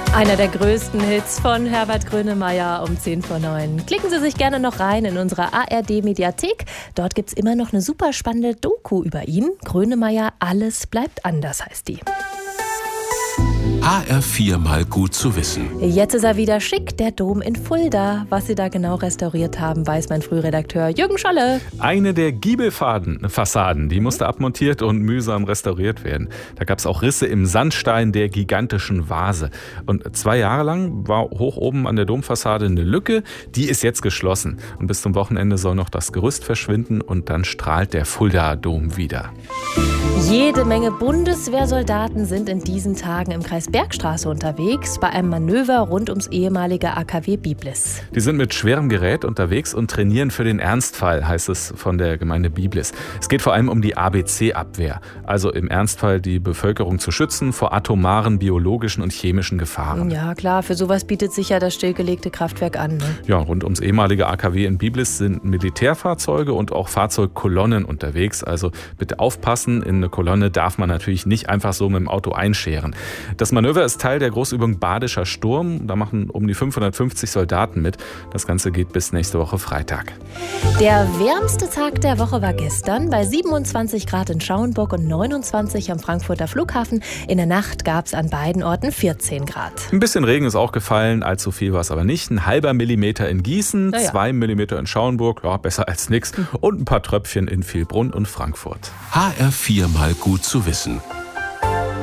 Einer der größten Hits von Herbert Grönemeyer um 10:09. Klicken Sie sich gerne noch rein in unsere ARD-Mediathek. Dort gibt es immer noch eine super spannende Doku über ihn. Grönemeyer, alles bleibt anders heißt die. HR4 mal gut zu wissen. Jetzt ist er wieder schick, der Dom in Fulda. Was sie da genau restauriert haben, weiß mein Frühredakteur Jürgen Scholle. Eine der Giebelfassaden, die musste abmontiert und mühsam restauriert werden. Da gab es auch Risse im Sandstein der gigantischen Vase. Und 2 Jahre lang war hoch oben an der Domfassade eine Lücke, die ist jetzt geschlossen. Und bis zum Wochenende soll noch das Gerüst verschwinden und dann strahlt der Fulda-Dom wieder. Jede Menge Bundeswehrsoldaten sind in diesen Tagen im Kreis Bergstraße unterwegs, bei einem Manöver rund ums ehemalige AKW Biblis. Die sind mit schwerem Gerät unterwegs und trainieren für den Ernstfall, heißt es von der Gemeinde Biblis. Es geht vor allem um die ABC-Abwehr, also im Ernstfall die Bevölkerung zu schützen vor atomaren, biologischen und chemischen Gefahren. Ja klar, für sowas bietet sich ja das stillgelegte Kraftwerk an. Ne? Ja, rund ums ehemalige AKW in Biblis sind Militärfahrzeuge und auch Fahrzeugkolonnen unterwegs. Also bitte aufpassen, in eine Kolonne darf man natürlich nicht einfach so mit dem Auto einscheren. Das Manöver ist Teil der Großübung Badischer Sturm. Da machen um die 550 Soldaten mit. Das Ganze geht bis nächste Woche Freitag. Der wärmste Tag der Woche war gestern bei 27 Grad in Schauenburg und 29 am Frankfurter Flughafen. In der Nacht gab es an beiden Orten 14 Grad. Ein bisschen Regen ist auch gefallen, allzu viel war es aber nicht. 0,5 Millimeter in Gießen, 2 Millimeter in Schauenburg, ja, besser als nix. Und ein paar Tröpfchen in Vilbrunn und Frankfurt. HR4 mal gut zu wissen.